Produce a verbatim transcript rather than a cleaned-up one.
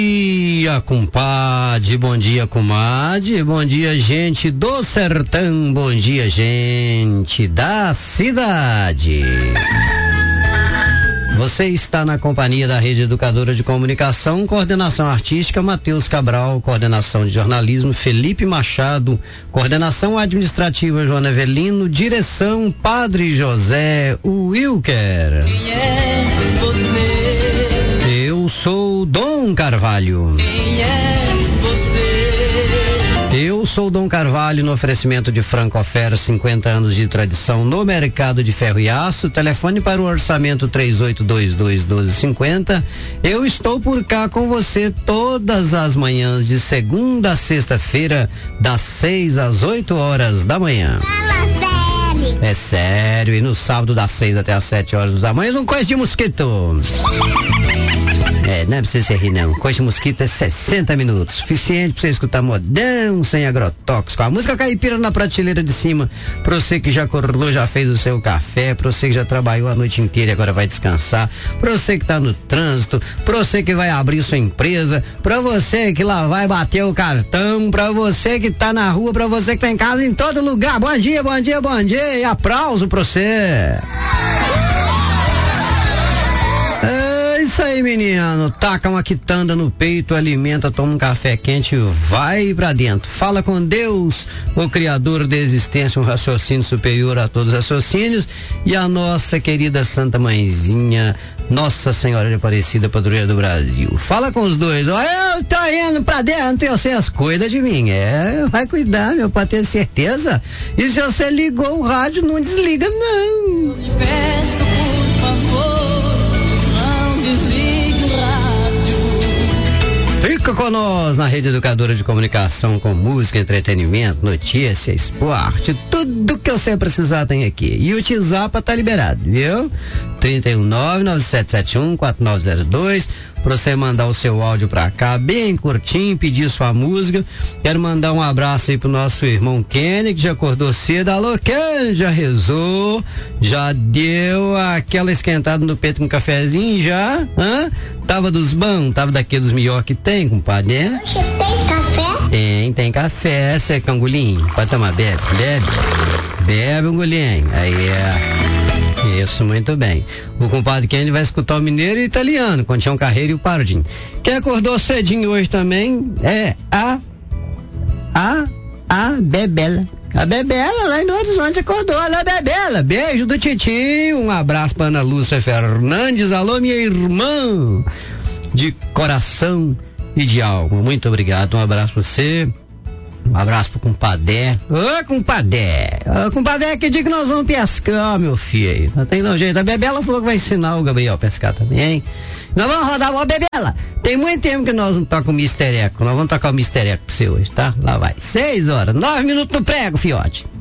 dia, compadre, bom dia, comadre, bom dia, gente do sertão, bom dia, gente da cidade. Você está na companhia da Rede Educadora de Comunicação, coordenação artística Matheus Cabral, coordenação de jornalismo Felipe Machado, coordenação administrativa Joana Avelino, direção Padre José Wilker. Quem é você? Eu sou Dom Carvalho. Quem é você? Eu sou Dom Carvalho, no oferecimento de Francofer, cinquenta anos de tradição no mercado de ferro e aço. Telefone para o orçamento três oito dois dois, um dois cinco zero. Eu estou por cá com você todas as manhãs, de segunda a sexta-feira, das seis às oito horas da manhã. É sério, e no sábado das seis até as sete horas da manhã, um coice de mosquito. É, não é pra você se rir não, coice de mosquito é sessenta minutos, suficiente pra você escutar modão, sem agrotóxico, a música caipira na prateleira de cima, pra você que já acordou, já fez o seu café, pra você que já trabalhou a noite inteira e agora vai descansar, pra você que tá no trânsito, pra você que vai abrir sua empresa, pra você que lá vai bater o cartão, pra você que tá na rua, pra você que tá em casa, em todo lugar. Bom dia, bom dia, bom dia, e aplauso pra você. É isso aí, menino. Taca uma quitanda no peito, alimenta, toma um café quente e vai pra dentro. Fala com Deus, o Criador da existência, um raciocínio superior a todos os raciocínios, e a nossa querida Santa Mãezinha, Nossa Senhora de Aparecida, padroeira do Brasil. Fala com os dois. Ó, eu tô indo pra dentro e vocês cuidam de mim. É, vai cuidar, meu, pra ter certeza. E se você ligou o rádio, não desliga, não. Eu lhe peço, por favor, não desligue o rádio. Fica com nós na Rede Educadora de Comunicação, com música, entretenimento, notícia, esporte, tudo que você precisar tem aqui. E o WhatsApp tá liberado, viu? três um nove, nove sete sete um, quatro nove zero dois, pra você mandar o seu áudio pra cá, bem curtinho, pedir sua música. Quero mandar um abraço aí pro nosso irmão Kenny, que já acordou cedo. Alô, Kenny, já rezou, já deu aquela esquentada no peito com um cafezinho, já? Hã? Tava dos bons, tava daqueles dos melhor que tem, compadre, né? Você tem café? Tem, tem café, você quer um golinho? Pode tomar, bebe, bebe. Bebe um golinho. Aí é. Isso, muito bem. O compadre Kenny vai escutar o mineiro e o italiano, com o Tião Carreiro e o Pardinho. Quem acordou cedinho hoje também é a a a Bebela. A Bebela lá no Horizonte acordou. Alô, Bebela, beijo do titio, um abraço pra Ana Lúcia Fernandes. Alô, minha irmã de coração e de alma, muito obrigado, um abraço pra você. Um abraço pro compadé. Ô, compadé. Ô, compadé, que dia que nós vamos pescar, meu filho? Não tem não jeito. A Bebela falou que vai ensinar o Gabriel a pescar também. Nós vamos rodar. Ó, Bebela, tem muito tempo que nós não tocamos o mister Eco. Nós vamos tocar o mister Eco pra você hoje, tá? Lá vai. Seis horas, nove minutos no prego, fiote.